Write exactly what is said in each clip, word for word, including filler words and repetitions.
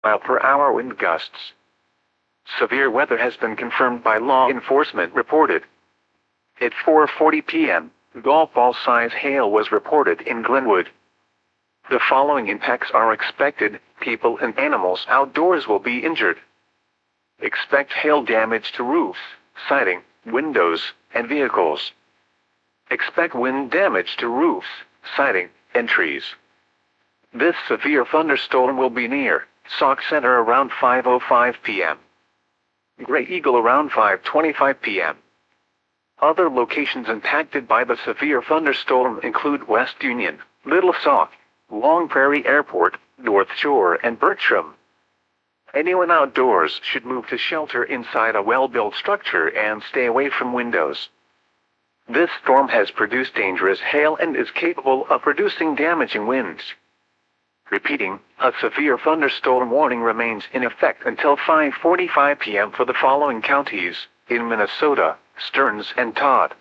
mile per hour wind gusts. Severe weather has been confirmed by law enforcement reported. At four forty p m, golf ball size hail was reported in Glenwood. The following impacts are expected: people and animals outdoors will be injured. Expect hail damage to roofs, siding, windows, and vehicles. Expect wind damage to roofs, siding, and trees. This severe thunderstorm will be near Sauk Center around five oh five p m Gray Eagle around five twenty-five p m Other locations impacted by the severe thunderstorm include West Union, Little Sauk, Long Prairie Airport, North Shore, and Bertram. Anyone outdoors should move to shelter inside a well-built structure and stay away from windows. This storm has produced dangerous hail and is capable of producing damaging winds. Repeating, a severe thunderstorm warning remains in effect until five forty-five p m for the following counties in Minnesota: Stearns and Todd.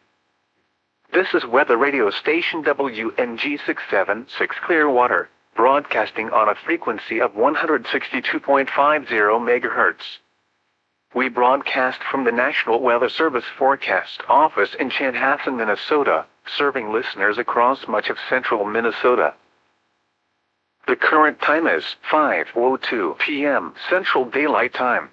This is weather radio station W N G six seven six Clearwater, broadcasting on a frequency of one hundred sixty-two point five zero megahertz. We broadcast from the National Weather Service Forecast Office in Chanhassen, Minnesota, serving listeners across much of central Minnesota. The current time is five oh two p m Central Daylight Time.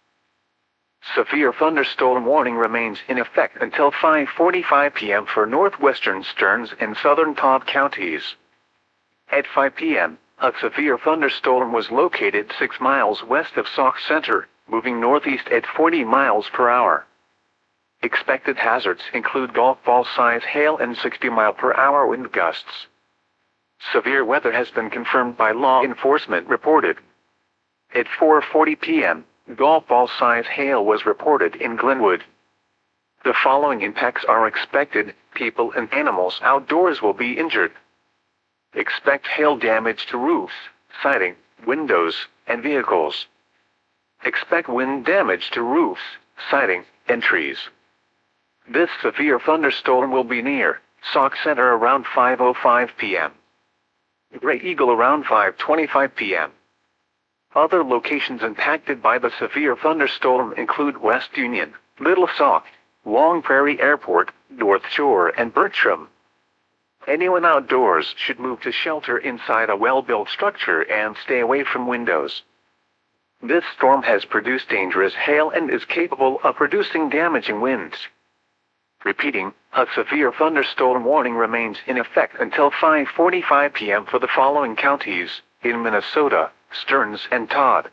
Severe thunderstorm warning remains in effect until five forty-five p m for northwestern Stearns and southern Todd counties. At five p m, a severe thunderstorm was located six miles west of Sauk Center, moving northeast at forty miles per hour. Expected hazards include golf ball size hail and sixty mile per hour wind gusts. Severe weather has been confirmed by law enforcement reported. At four forty p m, golf ball size hail was reported in Glenwood. The following impacts are expected: people and animals outdoors will be injured. Expect hail damage to roofs, siding, windows, and vehicles. Expect wind damage to roofs, siding, and trees. This severe thunderstorm will be near Sauk Center around five oh five p m Gray Eagle around five twenty-five p m Other locations impacted by the severe thunderstorm include West Union, Little Sauk, Long Prairie Airport, North Shore, and Bertram. Anyone outdoors should move to shelter inside a well-built structure and stay away from windows. This storm has produced dangerous hail and is capable of producing damaging winds. Repeating, a severe thunderstorm warning remains in effect until five forty-five p m for the following counties in Minnesota: Stearns and Todd.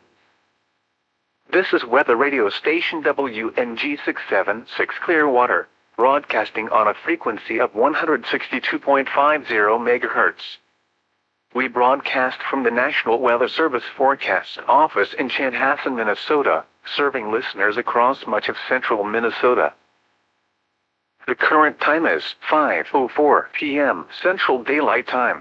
This is weather radio station W N G six seven six Clearwater, broadcasting on a frequency of one hundred sixty-two point five zero megahertz. We broadcast from the National Weather Service Forecast Office in Chanhassen, Minnesota, serving listeners across much of central Minnesota. The current time is five oh four p m Central Daylight Time.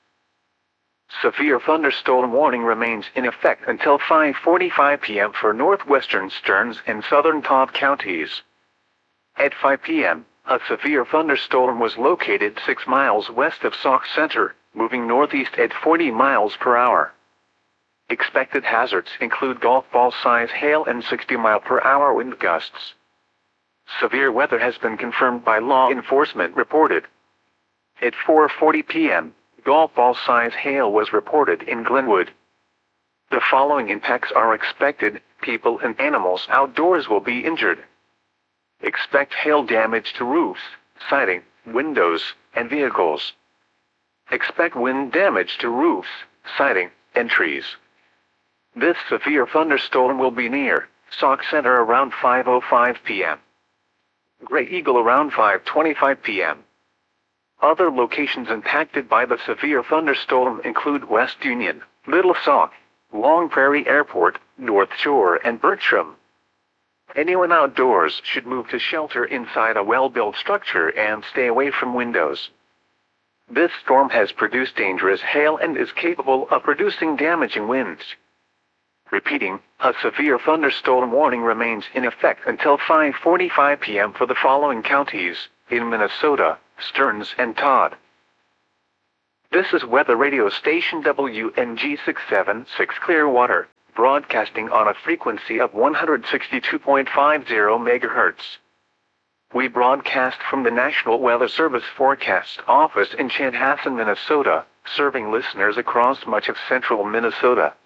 Severe thunderstorm warning remains in effect until five forty-five p m for northwestern Stearns and southern Todd counties. At five p m, a severe thunderstorm was located six miles west of Sauk Center, moving northeast at forty miles per hour. Expected hazards include golf ball size hail and sixty mile per hour wind gusts. Severe weather has been confirmed by law enforcement reported. At four forty p m, golf ball size hail was reported in Glenwood. The following impacts are expected: people and animals outdoors will be injured. Expect hail damage to roofs, siding, windows, and vehicles. Expect wind damage to roofs, siding, and trees. This severe thunderstorm will be near Sauk Center around five oh five p m Gray Eagle around five twenty-five p m Other locations impacted by the severe thunderstorm include West Union, Little Sauk, Long Prairie Airport, North Shore, and Bertram. Anyone outdoors should move to shelter inside a well-built structure and stay away from windows. This storm has produced dangerous hail and is capable of producing damaging winds. Repeating, a severe thunderstorm warning remains in effect until five forty-five p m for the following counties in Minnesota: Stearns and Todd. This is weather radio station W N G six seven six Clearwater, broadcasting on a frequency of one hundred sixty-two point five zero megahertz. We broadcast from the National Weather Service Forecast Office in Chanhassen, Minnesota, serving listeners across much of central Minnesota.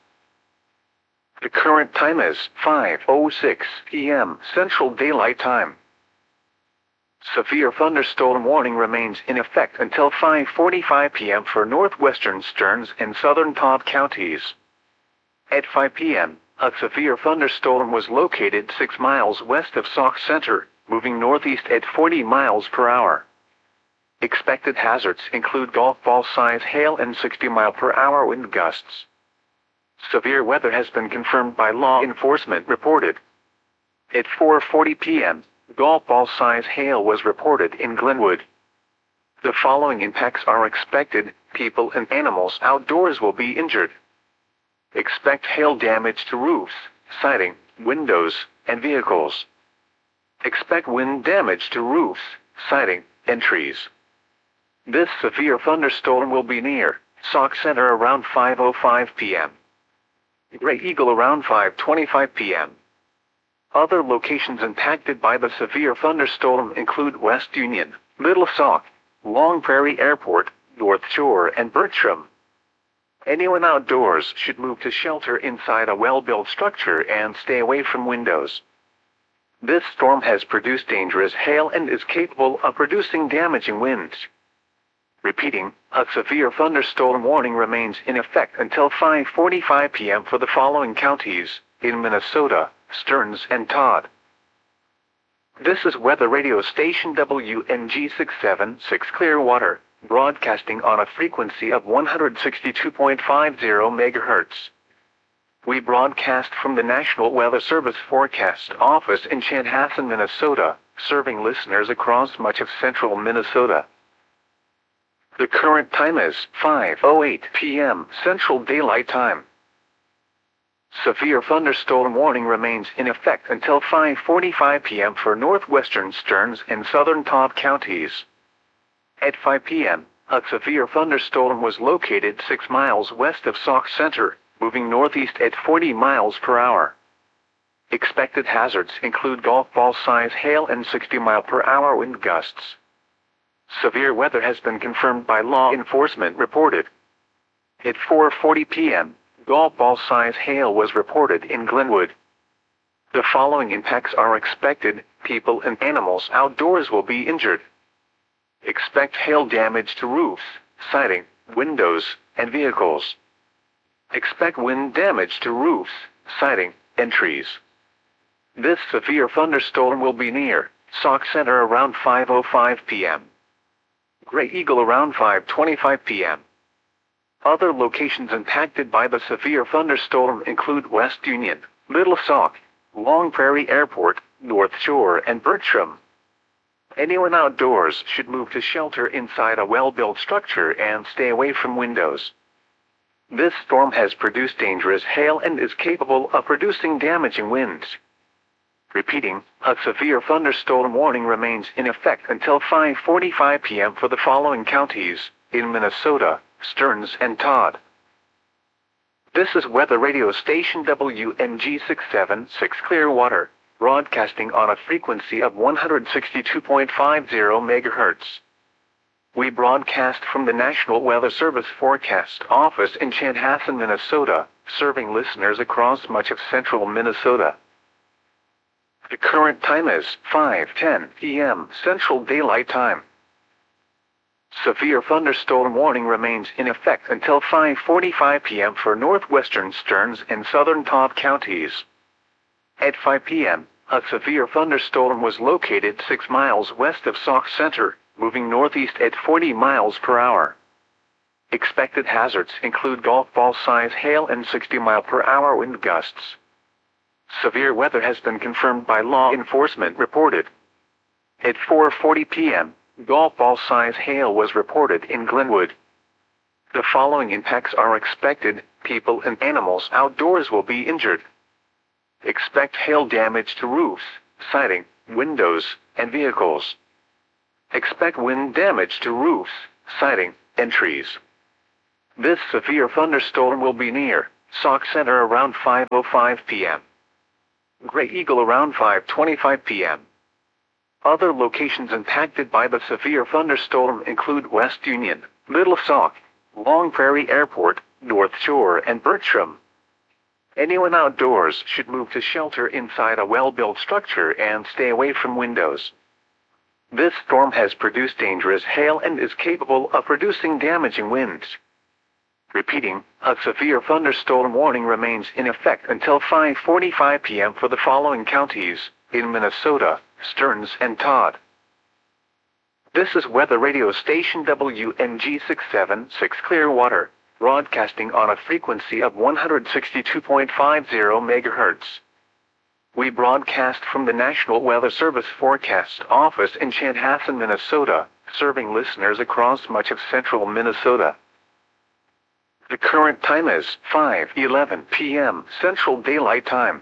The current time is five oh six p m Central Daylight Time. Severe thunderstorm warning remains in effect until five forty-five p m for northwestern Stearns and southern Todd counties. At five p m, a severe thunderstorm was located six miles west of Sauk Center, moving northeast at forty miles per hour. Expected hazards include golf ball-size hail and sixty mile per hour wind gusts. Severe weather has been confirmed by law enforcement reported. At four forty p m, golf ball-size hail was reported in Glenwood. The following impacts are expected: people and animals outdoors will be injured. Expect hail damage to roofs, siding, windows, and vehicles. Expect wind damage to roofs, siding, and trees. This severe thunderstorm will be near Sauk Center around five oh five p m Gray Eagle around five twenty-five p m Other locations impacted by the severe thunderstorm include West Union, Little Sauk, Long Prairie Airport, North Shore, and Bertram. Anyone outdoors should move to shelter inside a well-built structure and stay away from windows. This storm has produced dangerous hail and is capable of producing damaging winds. Repeating, a severe thunderstorm warning remains in effect until five forty-five p m for the following counties in Minnesota: Stearns and Todd. This is weather radio station W N G six seven six Clearwater, broadcasting on a frequency of one hundred sixty-two point five zero megahertz. We broadcast from the National Weather Service Forecast Office in Chanhassen, Minnesota, serving listeners across much of central Minnesota. The current time is five oh eight p m Central Daylight Time. Severe thunderstorm warning remains in effect until five forty-five p m for northwestern Stearns and southern Todd counties. At five p m, a severe thunderstorm was located six miles west of Sauk Center, moving northeast at forty miles per hour. Expected hazards include golf ball-size hail and sixty mile per hour wind gusts. Severe weather has been confirmed by law enforcement reported. At four forty p m, golf ball-size hail was reported in Glenwood. The following impacts are expected: people and animals outdoors will be injured. Expect hail damage to roofs, siding, windows, and vehicles. Expect wind damage to roofs, siding, and trees. This severe thunderstorm will be near Sauk Center around five oh five p m Gray Eagle around five twenty-five p m Other locations impacted by the severe thunderstorm include West Union, Little Sauk, Long Prairie Airport, North Shore, and Bertram. Anyone outdoors should move to shelter inside a well-built structure and stay away from windows. This storm has produced dangerous hail and is capable of producing damaging winds. Repeating, a severe thunderstorm warning remains in effect until five forty-five p m for the following counties in Minnesota: Stearns and Todd. This is weather radio station W N G six seven six Clearwater, broadcasting on a frequency of one hundred sixty-two point five zero megahertz. We broadcast from the National Weather Service Forecast Office in Chanhassen, Minnesota, serving listeners across much of central Minnesota. The current time is five ten p m Central Daylight Time. Severe thunderstorm warning remains in effect until five forty-five p m for northwestern Stearns and southern Todd counties. At five p m, a severe thunderstorm was located six miles west of Sauk Center, moving northeast at forty miles per hour. Expected hazards include golf ball-size hail and sixty mile per hour wind gusts. Severe weather has been confirmed by law enforcement reported. At four forty p m, golf ball-size hail was reported in Glenwood. The following impacts are expected: people and animals outdoors will be injured. Expect hail damage to roofs, siding, windows, and vehicles. Expect wind damage to roofs, siding, and trees. This severe thunderstorm will be near Sauk Center around five oh five p m Gray Eagle around five twenty-five p m Other locations impacted by the severe thunderstorm include West Union, Little Sauk, Long Prairie Airport, North Shore, and Bertram. Anyone outdoors should move to shelter inside a well-built structure and stay away from windows. This storm has produced dangerous hail and is capable of producing damaging winds. Repeating, a severe thunderstorm warning remains in effect until five forty-five p m for the following counties in Minnesota: Stearns and Todd. This is weather radio station W N G six seventy-six Clearwater, broadcasting on a frequency of one hundred sixty-two point five zero megahertz. We broadcast from the National Weather Service Forecast Office in Chanhassen, Minnesota, serving listeners across much of central Minnesota. The current time is five eleven p m Central Daylight Time.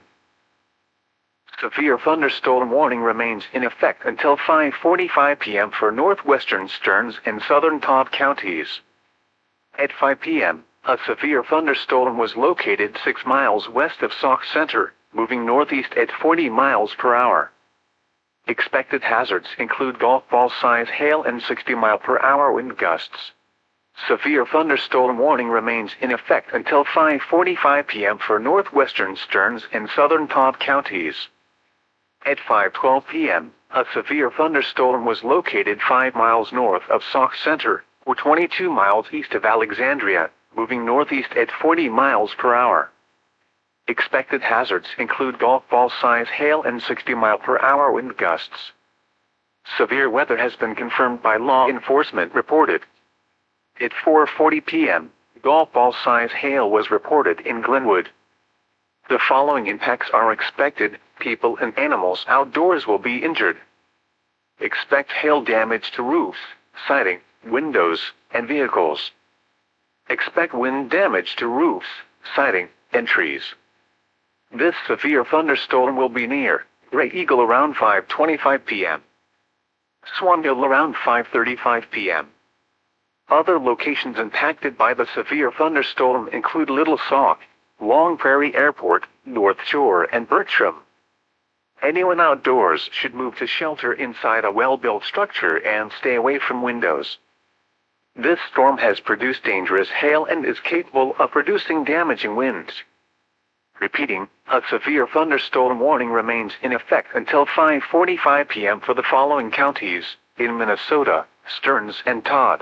Severe thunderstorm warning remains in effect until five forty-five p m for northwestern Stearns and southern Todd counties. At five p m, a severe thunderstorm was located six miles west of Sauk Center, moving northeast at forty miles per hour. Expected hazards include golf ball size hail and sixty mile per hour wind gusts. Severe thunderstorm warning remains in effect until five forty-five p m for northwestern Stearns and southern Todd counties. At five twelve p m, a severe thunderstorm was located five miles north of Sauk Center, or twenty-two miles east of Alexandria, moving northeast at forty miles per hour. Expected hazards include golf ball size hail and sixty mile per hour wind gusts. Severe weather has been confirmed by law enforcement reported. At four forty p m, golf ball size hail was reported in Glenwood. The following impacts are expected: people and animals outdoors will be injured. Expect hail damage to roofs, siding, windows, and vehicles. Expect wind damage to roofs, siding, and trees. This severe thunderstorm will be near Gray Eagle around five twenty-five p m Swanville around five thirty-five p m Other locations impacted by the severe thunderstorm include Little Sauk, Long Prairie Airport, North Shore, and Bertram. Anyone outdoors should move to shelter inside a well-built structure and stay away from windows. This storm has produced dangerous hail and is capable of producing damaging winds. Repeating, a severe thunderstorm warning remains in effect until five forty-five p m for the following counties in Minnesota: Stearns and Todd.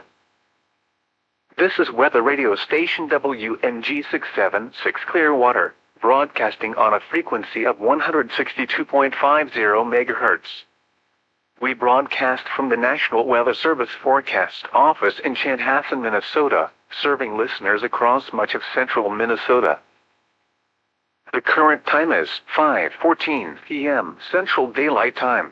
This is weather radio station W N G six seventy-six Clearwater, broadcasting on a frequency of one hundred sixty-two point five zero megahertz. We broadcast from the National Weather Service Forecast Office in Chanhassen, Minnesota, serving listeners across much of central Minnesota. The current time is five fourteen p m Central Daylight Time.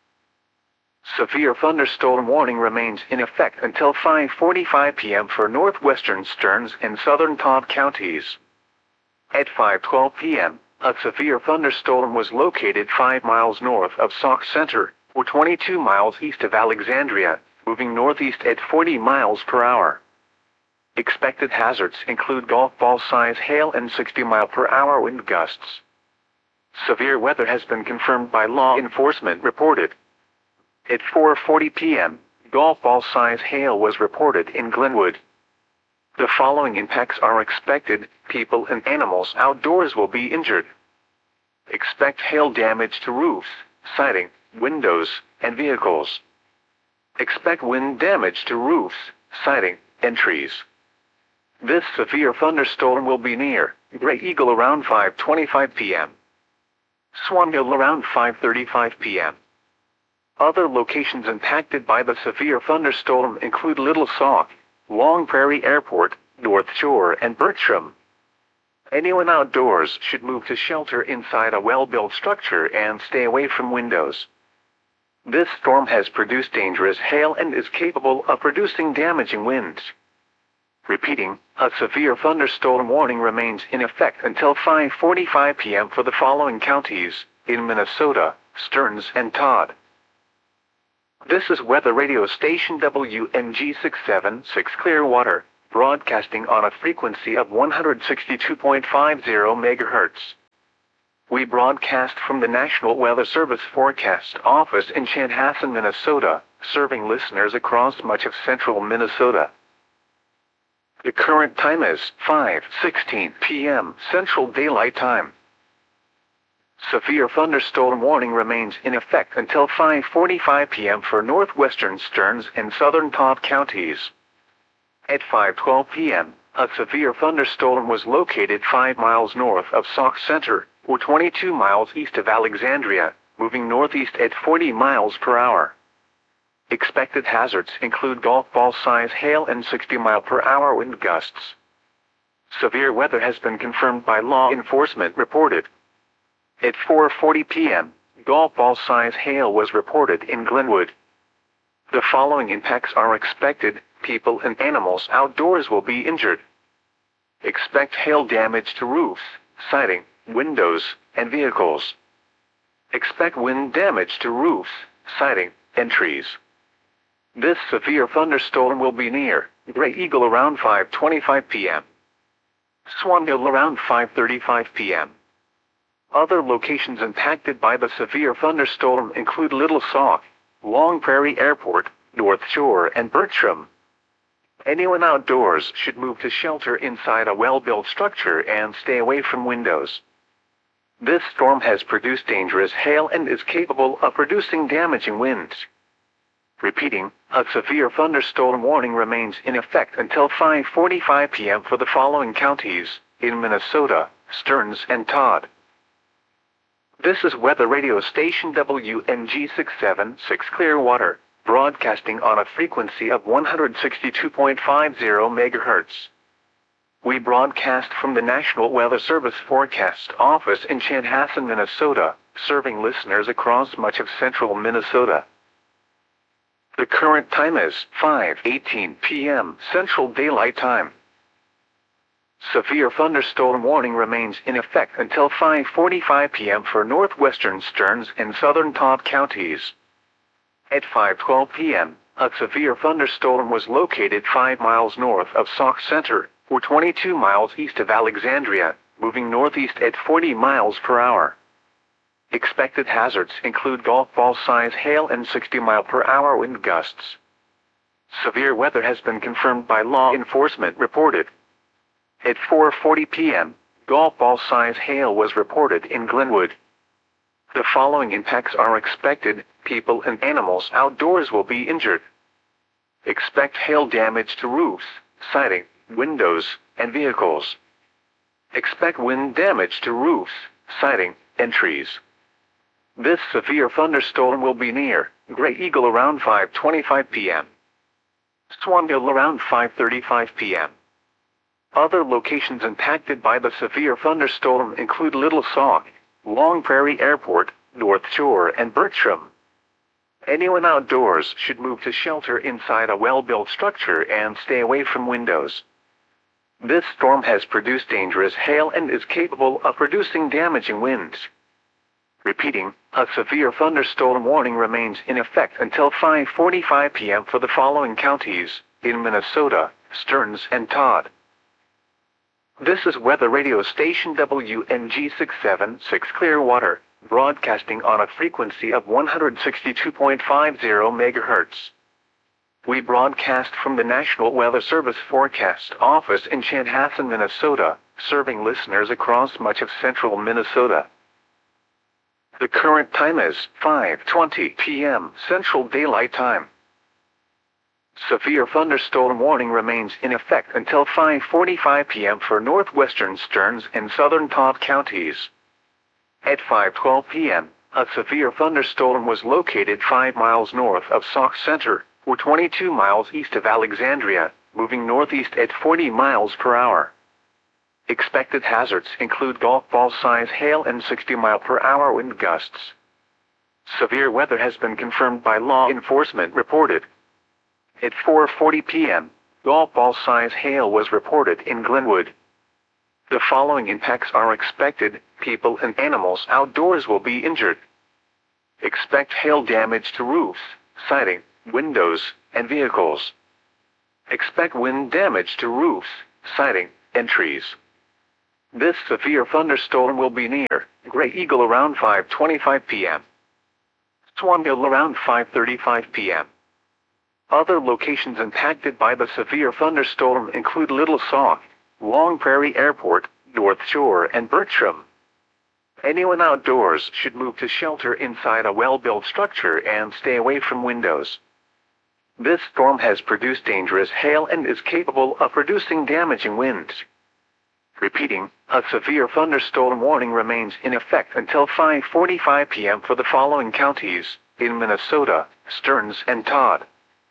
Severe thunderstorm warning remains in effect until five forty-five p m for northwestern Stearns and southern Todd counties. At five twelve p m, a severe thunderstorm was located five miles north of Sauk Center, or twenty-two miles east of Alexandria, moving northeast at forty miles per hour. Expected hazards include golf ball size hail and sixty mile per hour wind gusts. Severe weather has been confirmed by law enforcement reported. At four forty p m, golf ball size hail was reported in Glenwood. The following impacts are expected: people and animals outdoors will be injured. Expect hail damage to roofs, siding, windows, and vehicles. Expect wind damage to roofs, siding, and trees. This severe thunderstorm will be near Gray Eagle around five twenty-five p m Swanville around five thirty-five p m Other locations impacted by the severe thunderstorm include Little Sauk, Long Prairie Airport, North Shore, and Bertram. Anyone outdoors should move to shelter inside a well-built structure and stay away from windows. This storm has produced dangerous hail and is capable of producing damaging winds. Repeating, a severe thunderstorm warning remains in effect until five forty-five p m for the following counties in Minnesota: Stearns and Todd. This is weather radio station W N G six seventy-six Clearwater, broadcasting on a frequency of one hundred sixty-two point five zero megahertz. We broadcast from the National Weather Service Forecast Office in Chanhassen, Minnesota, serving listeners across much of central Minnesota. The current time is five sixteen p m Central Daylight Time. Severe thunderstorm warning remains in effect until five forty-five p m for northwestern Stearns and southern Todd counties. At five twelve p m, a severe thunderstorm was located five miles north of Sauk Center, or twenty-two miles east of Alexandria, moving northeast at forty miles per hour. Expected hazards include golf ball size hail and sixty mile per hour wind gusts. Severe weather has been confirmed by law enforcement reported. At four forty p m, golf ball size hail was reported in Glenwood. The following impacts are expected: people and animals outdoors will be injured. Expect hail damage to roofs, siding, windows, and vehicles. Expect wind damage to roofs, siding, and trees. This severe thunderstorm will be near Gray Eagle around five twenty-five p m Swan Hill around five thirty-five p m Other locations impacted by the severe thunderstorm include Little Sauk, Long Prairie Airport, North Shore, and Bertram. Anyone outdoors should move to shelter inside a well-built structure and stay away from windows. This storm has produced dangerous hail and is capable of producing damaging winds. Repeating, a severe thunderstorm warning remains in effect until five forty-five p m for the following counties in Minnesota: Stearns and Todd. This is weather radio station W N G six seven six Clearwater, broadcasting on a frequency of one hundred sixty-two point five zero megahertz. We broadcast from the National Weather Service Forecast Office in Chanhassen, Minnesota, serving listeners across much of central Minnesota. The current time is five eighteen p m Central Daylight Time. Severe thunderstorm warning remains in effect until five forty-five p m for northwestern Stearns and southern Todd counties. At five twelve p m, a severe thunderstorm was located five miles north of Sauk Center, or twenty-two miles east of Alexandria, moving northeast at forty miles per hour. Expected hazards include golf ball size hail and sixty mile per hour wind gusts. Severe weather has been confirmed by law enforcement reported. At four forty p m, golf ball size hail was reported in Glenwood. The following impacts are expected: people and animals outdoors will be injured. Expect hail damage to roofs, siding, windows, and vehicles. Expect wind damage to roofs, siding, and trees. This severe thunderstorm will be near Gray Eagle around five twenty-five p m Swan Hill around five thirty-five p m Other locations impacted by the severe thunderstorm include Little Sauk, Long Prairie Airport, North Shore, and Bertram. Anyone outdoors should move to shelter inside a well-built structure and stay away from windows. This storm has produced dangerous hail and is capable of producing damaging winds. Repeating, a severe thunderstorm warning remains in effect until five forty-five p m for the following counties in Minnesota: Stearns and Todd. This is weather radio station W N G six seven six Clearwater, broadcasting on a frequency of one hundred sixty-two point five zero megahertz. We broadcast from the National Weather Service Forecast Office in Chanhassen, Minnesota, serving listeners across much of central Minnesota. The current time is five twenty p m Central Daylight Time. Severe thunderstorm warning remains in effect until five forty-five p m for northwestern Stearns and southern Todd counties. At five twelve p m, a severe thunderstorm was located five miles north of Sauk Center, or twenty-two miles east of Alexandria, moving northeast at forty miles per hour. Expected hazards include golf ball size hail and sixty mile per hour wind gusts. Severe weather has been confirmed by law enforcement reported. At four forty p m, golf ball size hail was reported in Glenwood. The following impacts are expected: people and animals outdoors will be injured. Expect hail damage to roofs, siding, windows, and vehicles. Expect wind damage to roofs, siding, and trees. This severe thunderstorm will be near Grey Eagle around five twenty-five p m Swan Hill around five thirty-five p m Other locations impacted by the severe thunderstorm include Little Sauk, Long Prairie Airport, North Shore, and Bertram. Anyone outdoors should move to shelter inside a well-built structure and stay away from windows. This storm has produced dangerous hail and is capable of producing damaging winds. Repeating, a severe thunderstorm warning remains in effect until five forty-five p m for the following counties in Minnesota: Stearns and Todd.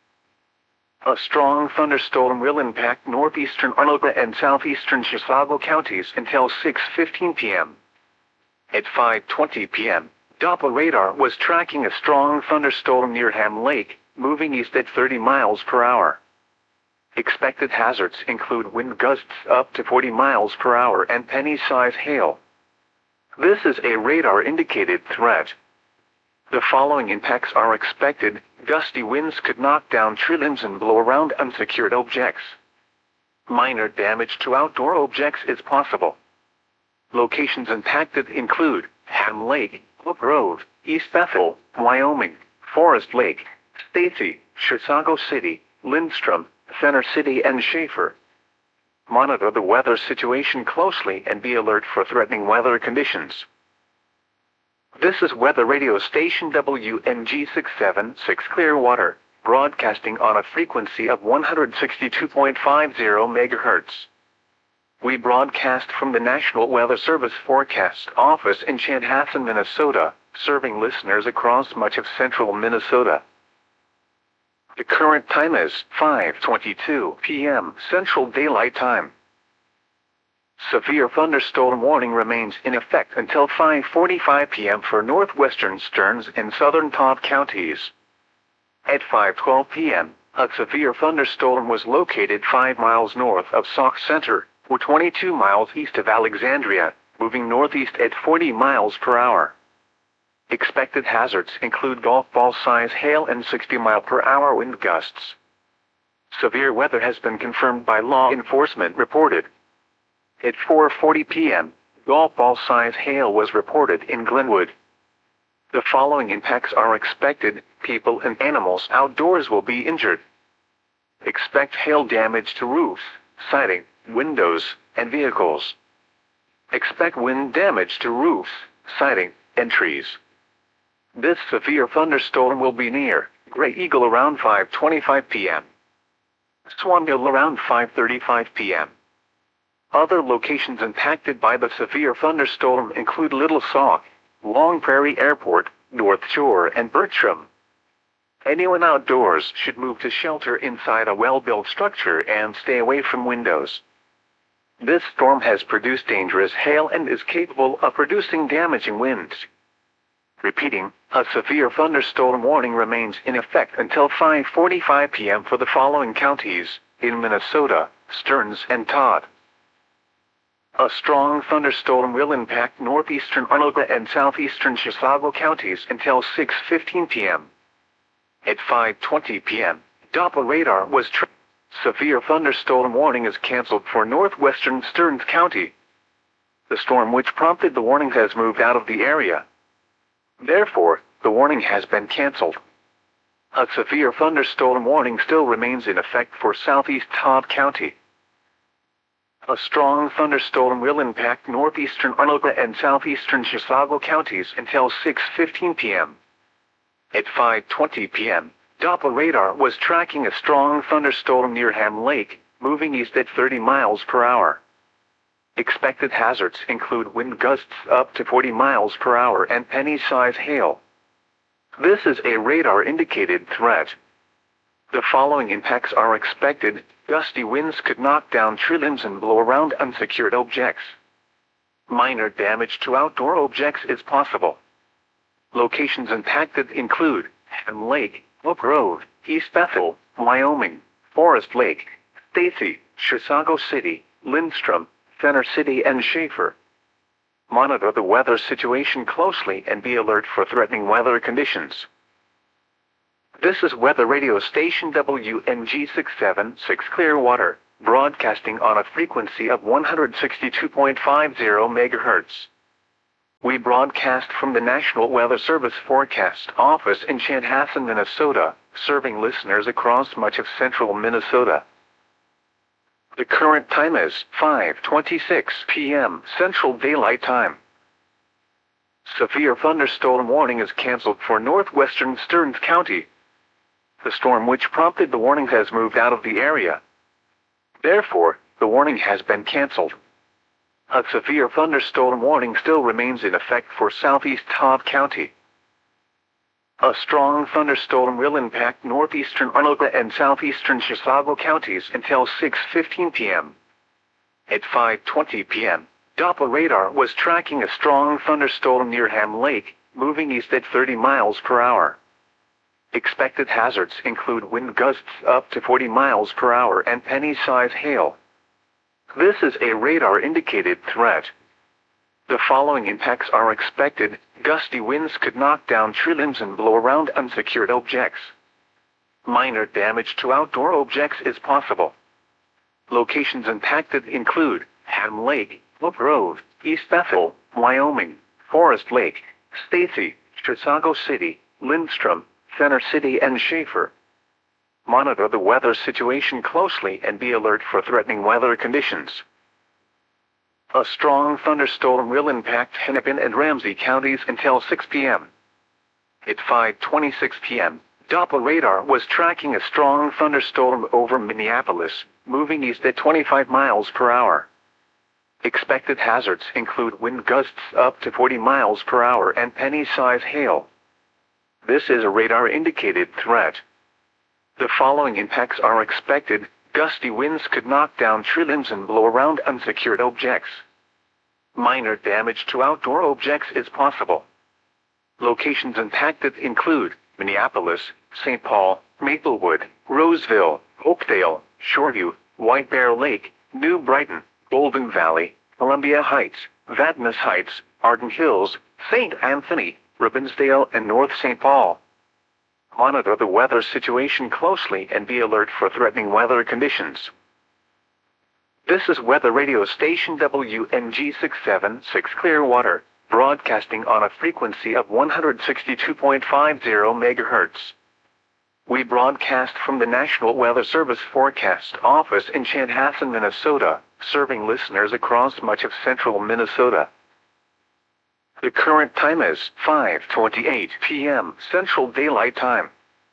A strong thunderstorm will impact northeastern Arnold and southeastern Chisago counties until six fifteen p m At five twenty p m, Doppler radar was tracking a strong thunderstorm near Ham Lake, moving east at thirty miles per hour. Expected hazards include wind gusts up to forty miles per hour and penny-size hail. This is a radar-indicated threat. The following impacts are expected. Gusty winds could knock down tree limbs and blow around unsecured objects. Minor damage to outdoor objects is possible. Locations impacted include Ham Lake, Oak Grove, East Bethel, Wyoming, Forest Lake, Stacy, Chisago City, Lindstrom, Center City, and Schaefer. Monitor the weather situation closely and be alert for threatening weather conditions. This is Weather Radio Station W M G six seven six Clearwater, broadcasting on a frequency of one hundred sixty-two point five zero megahertz. We broadcast from the National Weather Service Forecast Office in Chanhassen, Minnesota, serving listeners across much of central Minnesota. The current time is five twenty-two p m Central Daylight Time. Severe thunderstorm warning remains in effect until five forty-five p m for northwestern Stearns and southern Todd counties. At five twelve p m, a severe thunderstorm was located five miles north of Sauk Center, or twenty-two miles east of Alexandria, moving northeast at forty miles per hour. Expected hazards include golf ball-size hail and sixty mile per hour wind gusts. Severe weather has been confirmed by law enforcement reported. At four forty p m, golf ball-size hail was reported in Glenwood. The following impacts are expected. People and animals outdoors will be injured. Expect hail damage to roofs, siding, windows, and vehicles. Expect wind damage to roofs, siding, and trees. This severe thunderstorm will be near Grey Eagle around five twenty-five p m Swan Hill around five thirty-five p m Other locations impacted by the severe thunderstorm include Little Sauk, Long Prairie Airport, North Shore, and Bertram. Anyone outdoors should move to shelter inside a well-built structure and stay away from windows. This storm has produced dangerous hail and is capable of producing damaging winds. Repeating, a severe thunderstorm warning remains in effect until five forty-five p m for the following counties in Minnesota: Stearns and Todd. A strong thunderstorm will impact northeastern Arnold and southeastern Chisago counties until six fifteen p m At five twenty p m, Doppler radar was tracking. Severe thunderstorm warning is canceled for northwestern Stearns County. The storm which prompted the warning has moved out of the area. Therefore, the warning has been canceled. A severe thunderstorm warning still remains in effect for southeast Todd County. A strong thunderstorm will impact northeastern Arnold and southeastern Chisago counties until six fifteen p m At five twenty p m, Doppler radar was tracking a strong thunderstorm near Ham Lake, moving east at thirty miles per hour. Expected hazards include wind gusts up to forty miles per hour and penny-size hail. This is a radar-indicated threat. The following impacts are expected. Gusty winds could knock down tree limbs and blow around unsecured objects. Minor damage to outdoor objects is possible. Locations impacted include Ham Lake, Oak Grove, East Bethel, Wyoming, Forest Lake, Stacy, Chisago City, Lindstrom, Center City, and Schaefer. Monitor the weather situation closely and be alert for threatening weather conditions. This is weather radio station W N G six seven six Clearwater, broadcasting on a frequency of one hundred sixty-two point five zero megahertz. We broadcast from the National Weather Service Forecast Office in Chanhassen, Minnesota, serving listeners across much of central Minnesota. The current time is five twenty-six p m Central Daylight Time. Severe thunderstorm warning is canceled for northwestern Stearns County. The storm which prompted the warning has moved out of the area. Therefore, the warning has been canceled. A severe thunderstorm warning still remains in effect for southeast Todd County. A strong thunderstorm will impact northeastern Arnold and southeastern Chisago counties until six fifteen p m At five twenty p m, Doppler radar was tracking a strong thunderstorm near Ham Lake, moving east at thirty miles per hour. Expected hazards include wind gusts up to forty miles per hour and penny-size hail. This is a radar-indicated threat. The following impacts are expected. Gusty winds could knock down tree limbs and blow around unsecured objects. Minor damage to outdoor objects is possible. Locations impacted include Ham Lake, Oak Grove, East Bethel, Wyoming, Forest Lake, Stacy, Chisago City, Lindstrom, Center City and Schaefer. Monitor the weather situation closely and be alert for threatening weather conditions. A strong thunderstorm will impact Hennepin and Ramsey counties until six p m At five twenty-six p m, Doppler radar was tracking a strong thunderstorm over Minneapolis, moving east at twenty-five miles per hour. Expected hazards include wind gusts up to forty miles per hour and penny-size hail. This is a radar-indicated threat. The following impacts are expected. Gusty winds could knock down tree limbs and blow around unsecured objects. Minor damage to outdoor objects is possible. Locations impacted include Minneapolis, Saint Paul, Maplewood, Roseville, Oakdale, Shoreview, White Bear Lake, New Brighton, Golden Valley, Columbia Heights, Vadnais Heights, Arden Hills, Saint Anthony, Robbinsdale and North Saint Paul. Monitor the weather situation closely and be alert for threatening weather conditions. This is weather radio station W N G six seven six Clearwater, broadcasting on a frequency of one hundred sixty-two point five zero megahertz. We broadcast from the National Weather Service Forecast Office in Chanhassen, Minnesota, serving listeners across much of central Minnesota. The current time is five twenty-eight p m Central Daylight Time.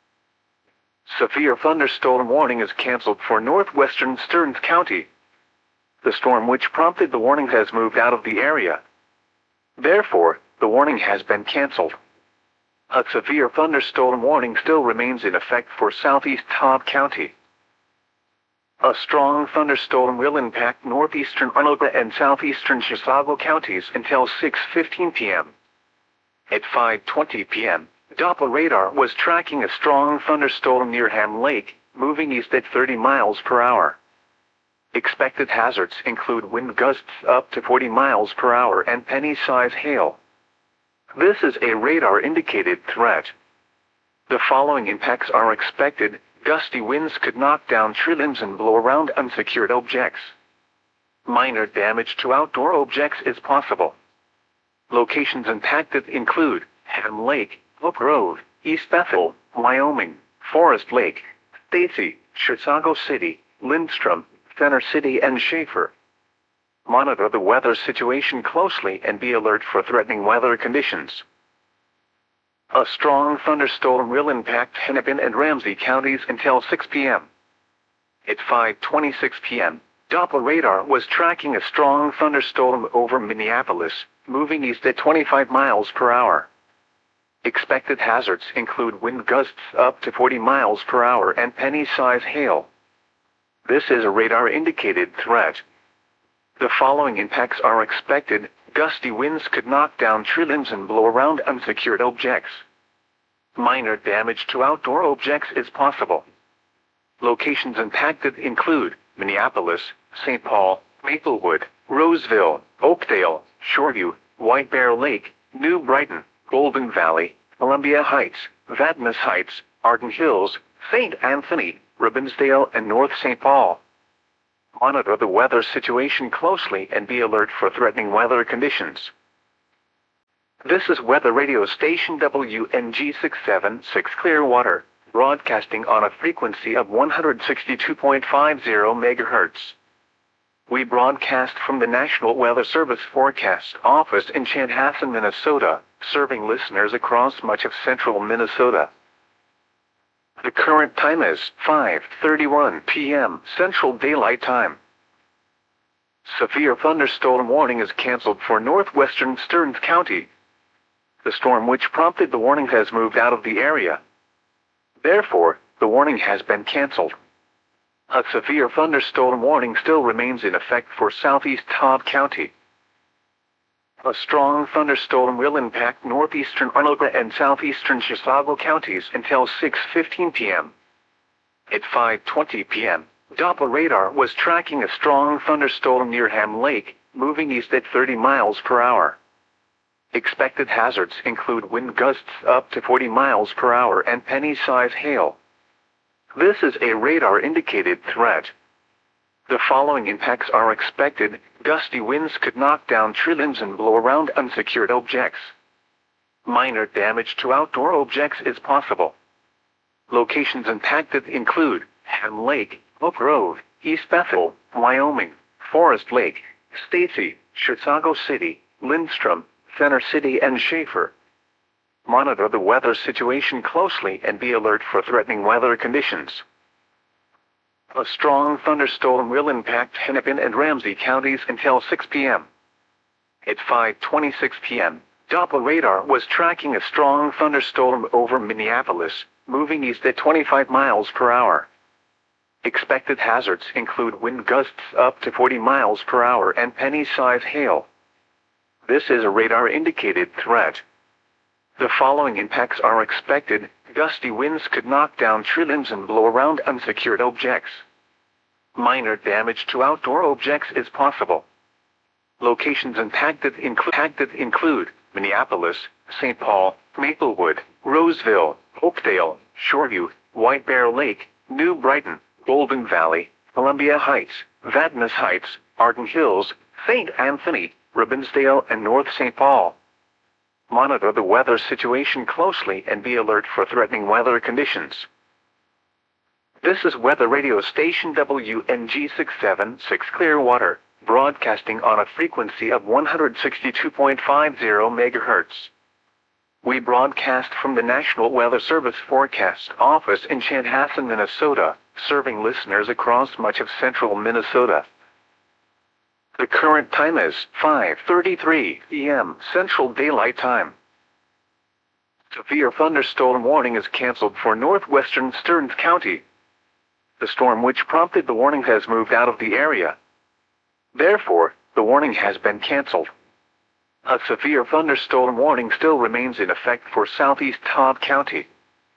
Severe thunderstorm warning is canceled for northwestern Stearns County. The storm which prompted the warning has moved out of the area. Therefore, the warning has been canceled. A severe thunderstorm warning still remains in effect for southeast Todd County. A strong thunderstorm will impact northeastern Arnold and southeastern Chisago counties until six fifteen p m At five twenty p m, Doppler radar was tracking a strong thunderstorm near Ham Lake, moving east at thirty miles per hour. Expected hazards include wind gusts up to forty miles per hour and penny-size hail. This is a radar-indicated threat. The following impacts are expected. Gusty winds could knock down tree limbs and blow around unsecured objects. Minor damage to outdoor objects is possible. Locations impacted include Ham Lake, Oak Grove, East Bethel, Wyoming, Forest Lake, Stacy, Chisago City, Lindstrom, Center City and Schaefer. Monitor the weather situation closely and be alert for threatening weather conditions. A strong thunderstorm will impact Hennepin and Ramsey counties until six p m At five twenty-six p m, Doppler radar was tracking a strong thunderstorm over Minneapolis, moving east at twenty-five miles per hour. Expected hazards include wind gusts up to forty miles per hour and penny-size hail. This is a radar-indicated threat. The following impacts are expected. Gusty winds could knock down tree limbs and blow around unsecured objects. Minor damage to outdoor objects is possible. Locations impacted include Minneapolis, Saint Paul, Maplewood, Roseville, Oakdale, Shoreview, White Bear Lake, New Brighton, Golden Valley, Columbia Heights, Vadnais Heights, Arden Hills, Saint Anthony, Robbinsdale, and North Saint Paul. Monitor the weather situation closely and be alert for threatening weather conditions. This is Weather Radio Station W N G six seven six Clearwater, broadcasting on a frequency of one hundred sixty-two point five zero megahertz. We broadcast from the National Weather Service Forecast Office in Chanhassen, Minnesota, serving listeners across much of central Minnesota. The current time is five thirty-one p m Central Daylight Time. Severe thunderstorm warning is canceled for northwestern Stearns County. The storm which prompted the warning has moved out of the area. Therefore, the warning has been canceled. A severe thunderstorm warning still remains in effect for southeast Todd County. A strong thunderstorm will impact northeastern Onondaga and southeastern Chisago counties until six fifteen p m At five twenty p m, Doppler radar was tracking a strong thunderstorm near Ham Lake, moving east at thirty miles per hour. Expected hazards include wind gusts up to forty miles per hour and penny-size hail. This is a radar-indicated threat. The following impacts are expected. Gusty winds could knock down tree limbs and blow around unsecured objects. Minor damage to outdoor objects is possible. Locations impacted include Ham Lake, Oak Grove, East Bethel, Wyoming, Forest Lake, Stacy, Chisago City, Lindstrom, Center City, and Schaefer. Monitor the weather situation closely and be alert for threatening weather conditions. A strong thunderstorm will impact Hennepin and Ramsey counties until six p m At five twenty-six p m, Doppler radar was tracking a strong thunderstorm over Minneapolis, moving east at twenty-five miles per hour. Expected hazards include wind gusts up to forty miles per hour and penny-size hail. This is a radar-indicated threat. The following impacts are expected. Gusty winds could knock down tree limbs and blow around unsecured objects. Minor damage to outdoor objects is possible. Locations impacted include, impacted include Minneapolis, Saint Paul, Maplewood, Roseville, Oakdale, Shoreview, White Bear Lake, New Brighton, Golden Valley, Columbia Heights, Vadnais Heights, Arden Hills, Saint Anthony, Robbinsdale, and North Saint Paul. Monitor the weather situation closely and be alert for threatening weather conditions. This is Weather Radio Station W N G six seven six Clearwater, broadcasting on a frequency of one hundred sixty-two point five zero megahertz. We broadcast from the National Weather Service Forecast Office in Chanhassen, Minnesota, serving listeners across much of central Minnesota. The current time is five thirty-three p m Central Daylight Time. Severe thunderstorm warning is canceled for northwestern Stearns County. The storm which prompted the warning has moved out of the area. Therefore, the warning has been canceled. A severe thunderstorm warning still remains in effect for southeast Todd County.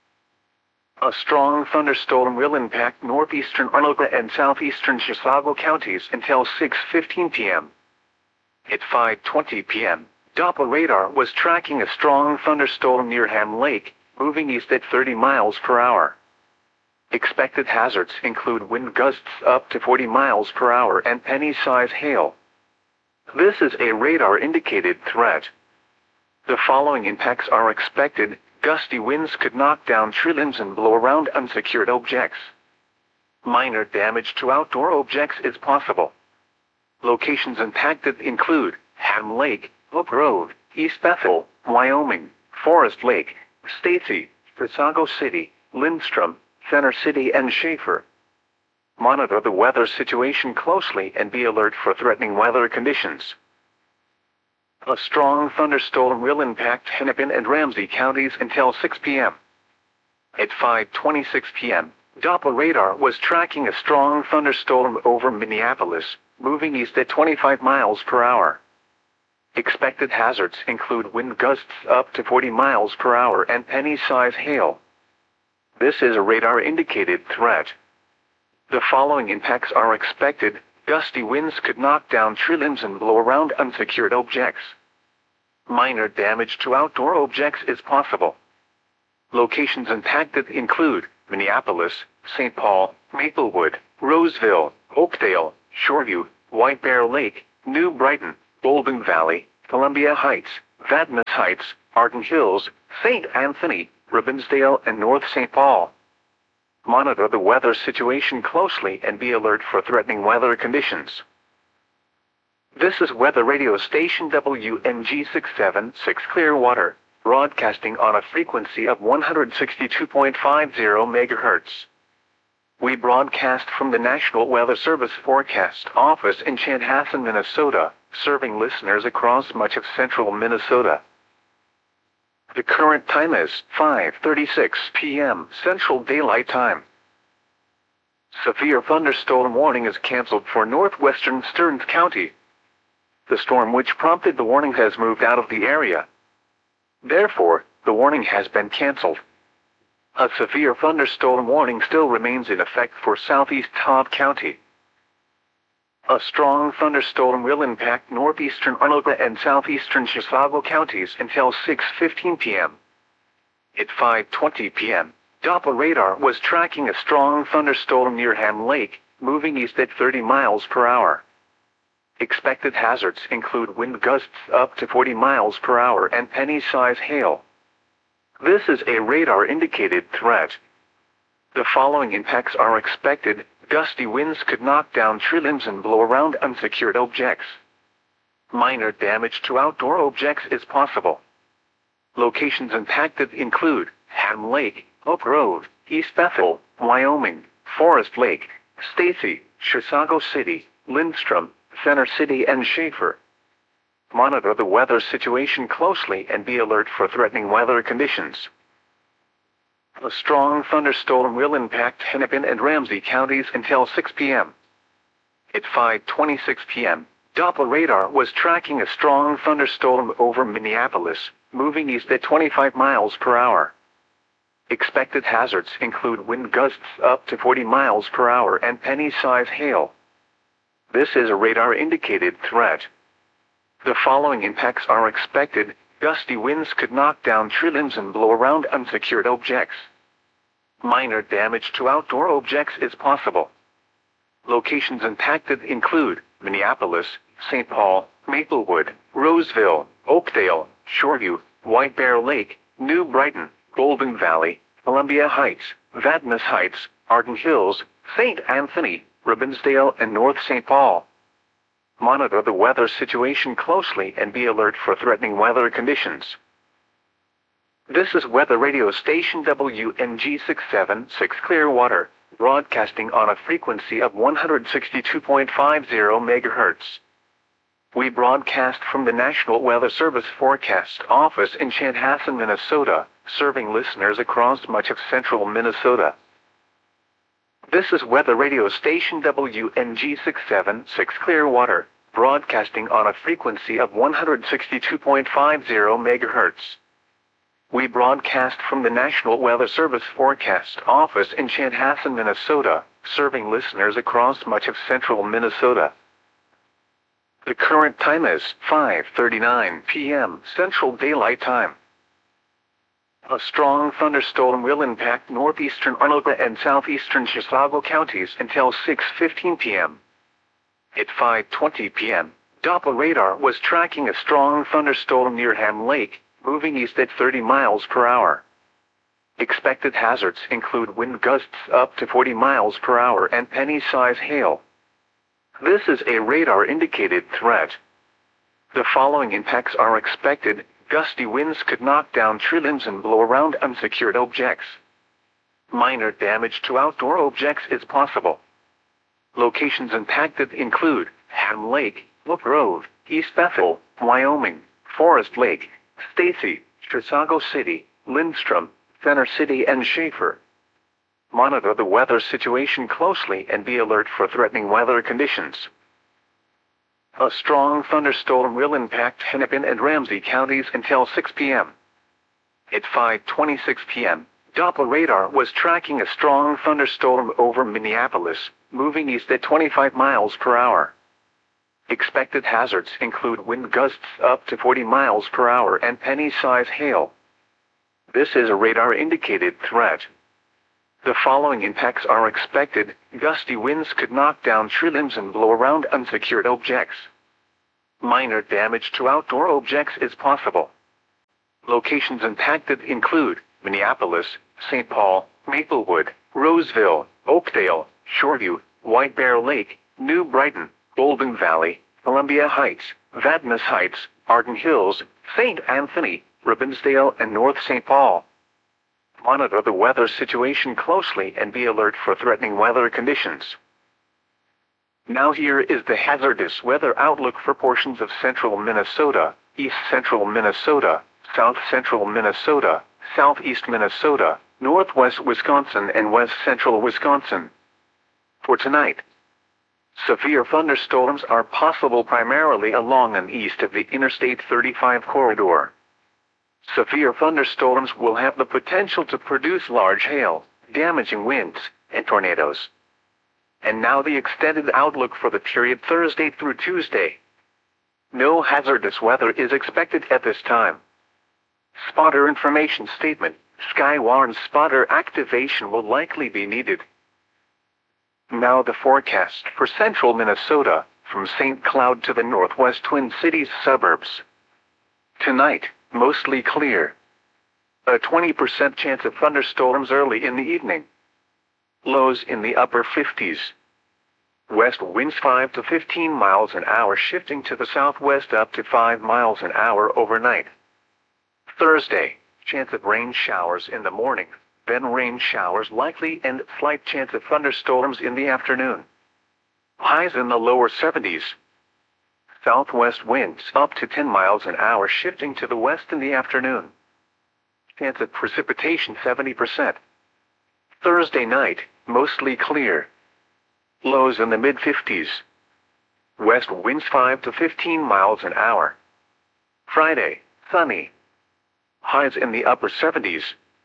A strong thunderstorm will impact northeastern Onondaga and southeastern Chisago counties until six fifteen p m At five twenty p m, Doppler radar was tracking a strong thunderstorm near Ham Lake, moving east at thirty miles per hour. Expected hazards include wind gusts up to forty miles per hour and penny-size hail. This is a radar-indicated threat. The following impacts are expected. Gusty winds could knock down tree limbs and blow around unsecured objects. Minor damage to outdoor objects is possible. Locations impacted include Ham Lake, Oak Grove, East Bethel, Wyoming, Forest Lake, Stacy, Chisago City, Lindstrom, Center City, and Schaefer. Monitor the weather situation closely and be alert for threatening weather conditions. A strong thunderstorm will impact Hennepin and Ramsey counties until six p m At five twenty-six p m, Doppler radar was tracking a strong thunderstorm over Minneapolis, moving east at twenty-five miles per hour. Expected hazards include wind gusts up to forty miles per hour and penny-size hail. This is a radar-indicated threat. The following impacts are expected. Gusty winds could knock down tree limbs and blow around unsecured objects. Minor damage to outdoor objects is possible. Locations impacted include Minneapolis, Saint Paul, Maplewood, Roseville, Oakdale, Shoreview, White Bear Lake, New Brighton, Golden Valley, Columbia Heights, Vadnais Heights, Arden Hills, Saint Anthony, Robbinsdale, and North Saint Paul. Monitor the weather situation closely and be alert for threatening weather conditions. This is Weather Radio Station W N G six seven six Clearwater, broadcasting on a frequency of one hundred sixty-two point five zero megahertz. We broadcast from the National Weather Service Forecast Office in Chanhassen, Minnesota, serving listeners across much of central Minnesota. The current time is five thirty-six p m Central Daylight Time. Severe thunderstorm warning is canceled for northwestern Stearns County. The storm which prompted the warning has moved out of the area. Therefore, the warning has been canceled. A severe thunderstorm warning still remains in effect for southeast Todd County. A strong thunderstorm will impact northeastern Onondaga and southeastern Chisago counties until six fifteen p m At five twenty p m, Doppler radar was tracking a strong thunderstorm near Ham Lake, moving east at thirty miles per hour. Expected hazards include wind gusts up to forty miles per hour and penny-size hail. This is a radar-indicated threat. The following impacts are expected. Gusty winds could knock down tree limbs and blow around unsecured objects. Minor damage to outdoor objects is possible. Locations impacted include Ham Lake, Oak Grove, East Bethel, Wyoming, Forest Lake, Stacy, Chisago City, Lindstrom, Center City, and Schaefer. Monitor the weather situation closely and be alert for threatening weather conditions. A strong thunderstorm will impact Hennepin and Ramsey counties until six p m At five twenty-six p m, Doppler radar was tracking a strong thunderstorm over Minneapolis, moving east at twenty-five miles per hour. Expected hazards include wind gusts up to forty miles per hour and penny-size hail. This is a radar-indicated threat. The following impacts are expected. Gusty winds could knock down tree limbs and blow around unsecured objects. Minor damage to outdoor objects is possible. Locations impacted include Minneapolis, Saint Paul, Maplewood, Roseville, Oakdale, Shoreview, White Bear Lake, New Brighton, Golden Valley, Columbia Heights, Vadnais Heights, Arden Hills, Saint Anthony, Robbinsdale, and North Saint Paul. Monitor the weather situation closely and be alert for threatening weather conditions. This is Weather Radio Station W N G six seven six Clearwater, broadcasting on a frequency of one hundred sixty-two point five zero megahertz. We broadcast from the National Weather Service Forecast Office in Chanhassen, Minnesota, serving listeners across much of central Minnesota. This is Weather Radio Station W N G six seven six Clearwater, broadcasting on a frequency of one hundred sixty-two point five zero megahertz. We broadcast from the National Weather Service Forecast Office in Chanhassen, Minnesota, serving listeners across much of central Minnesota. The current time is five thirty-nine p m Central Daylight Time. A strong thunderstorm will impact northeastern Onondaga and southeastern Chisago counties until six fifteen p m At five twenty p m, Doppler radar was tracking a strong thunderstorm near Ham Lake, moving east at thirty miles per hour. Expected hazards include wind gusts up to forty miles per hour and penny-size hail. This is a radar-indicated threat. The following impacts are expected. Gusty winds could knock down tree limbs and blow around unsecured objects. Minor damage to outdoor objects is possible. Locations impacted include Ham Lake, Oak Grove, East Bethel, Wyoming, Forest Lake, Stacy, Chisago City, Lindstrom, Center City, and Schaefer. Monitor the weather situation closely and be alert for threatening weather conditions. A strong thunderstorm will impact Hennepin and Ramsey counties until six p m At five twenty-six p m, Doppler radar was tracking a strong thunderstorm over Minneapolis, moving east at twenty-five miles per hour. Expected hazards include wind gusts up to forty miles per hour and penny-size hail. This is a radar-indicated threat. The following impacts are expected. Gusty winds could knock down tree limbs and blow around unsecured objects. Minor damage to outdoor objects is possible. Locations impacted include Minneapolis, Saint Paul, Maplewood, Roseville, Oakdale, Shoreview, White Bear Lake, New Brighton, Golden Valley, Columbia Heights, Vadnais Heights, Arden Hills, Saint Anthony, Robbinsdale, and North Saint Paul. Monitor the weather situation closely and be alert for threatening weather conditions. Now here is the hazardous weather outlook for portions of central Minnesota, east central Minnesota, south central Minnesota, southeast Minnesota, northwest Wisconsin, and west central Wisconsin. For tonight, severe thunderstorms are possible primarily along and east of the Interstate thirty-five corridor. Severe thunderstorms will have the potential to produce large hail, damaging winds, and tornadoes. And now the extended outlook for the period Thursday through Tuesday. No hazardous weather is expected at this time. Spotter information statement: Skywarn spotter activation will likely be needed. Now the forecast for central Minnesota, from Saint Cloud to the northwest Twin Cities suburbs. Tonight, mostly clear. A twenty percent chance of thunderstorms early in the evening. Lows in the upper fifties. West winds five to fifteen miles an hour, shifting to the southwest up to five miles an hour overnight. Thursday, chance of rain showers in the morning, then rain showers likely and slight chance of thunderstorms in the afternoon. Highs in the lower seventies. Southwest winds up to ten miles an hour, shifting to the west in the afternoon. Chance of precipitation seventy percent. Thursday night, mostly clear. Lows in the mid fifties. West winds five to fifteen miles an hour. Friday, sunny. Highs in the upper seventies.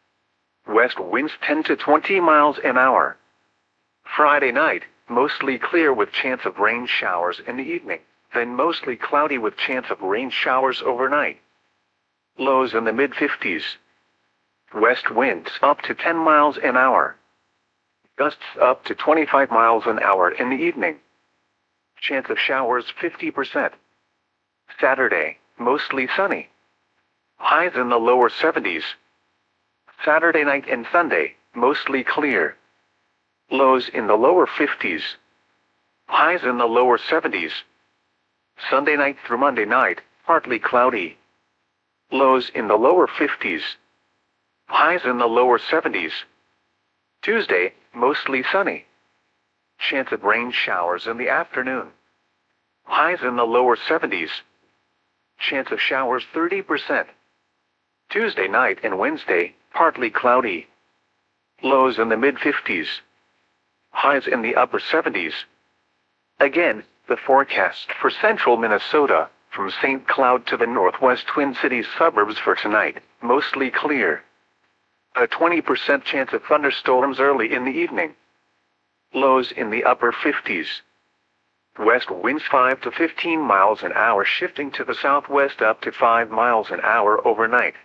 West winds ten to twenty miles an hour. Friday night, mostly clear with chance of rain showers in the evening, then mostly cloudy with chance of rain showers overnight. Lows in the mid fifties. West winds up to ten miles an hour. Gusts up to twenty-five miles an hour in the evening. Chance of showers fifty percent. Saturday, mostly sunny. Highs in the lower seventies. Saturday night and Sunday, mostly clear. Lows in the lower fifties. Highs in the lower seventies. Sunday night through Monday night, partly cloudy. Lows in the lower fifties. Highs in the lower seventies. Tuesday, mostly sunny. Chance of rain showers in the afternoon. Highs in the lower seventies. Chance of showers thirty percent. Tuesday night and Wednesday, partly cloudy. Lows in the mid fifties. Highs in the upper seventies. Again, the forecast for central Minnesota, from Saint Cloud to the northwest Twin Cities suburbs for tonight, mostly clear. A twenty percent chance of thunderstorms early in the evening. Lows in the upper fifties. West winds five to fifteen miles an hour, shifting to the southwest up to five miles an hour overnight.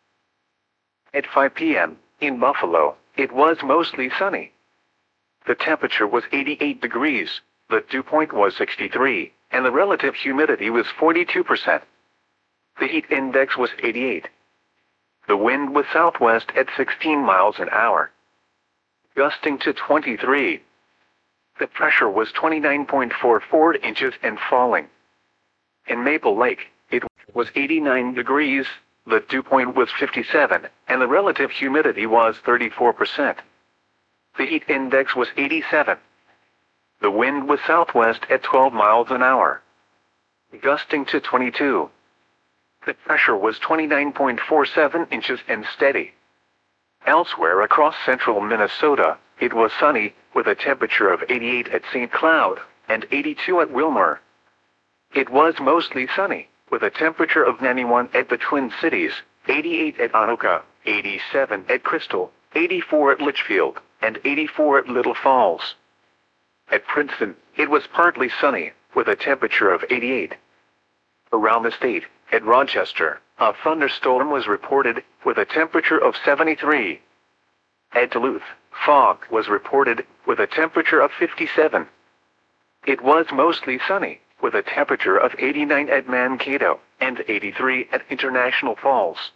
At five p m, in Buffalo, it was mostly sunny. The temperature was eighty-eight degrees, the dew point was sixty-three, and the relative humidity was forty-two percent. The heat index was eighty-eight. The wind was southwest at sixteen miles an hour, gusting to twenty-three. The pressure was twenty-nine point four four inches and falling. In Maple Lake, it was eighty-nine degrees, the dew point was fifty-seven, and the relative humidity was thirty-four percent. The heat index was eighty-seven. The wind was southwest at twelve miles an hour, gusting to twenty-two. The pressure was twenty-nine point four seven inches and steady. Elsewhere across central Minnesota, it was sunny, with a temperature of eighty-eight at Saint Cloud, and eighty-two at Wilmer. It was mostly sunny, with a temperature of ninety-one at the Twin Cities, eighty-eight at Anoka, eighty-seven at Crystal, eighty-four at Litchfield, and eighty-four at Little Falls. At Princeton, it was partly sunny, with a temperature of eighty-eight. Around the state, at Rochester, A thunderstorm was reported, with a temperature of seventy-three. At Duluth, fog was reported, with a temperature of fifty-seven. It was mostly sunny, with a temperature of eighty-nine at Mankato, and eighty-three at International Falls.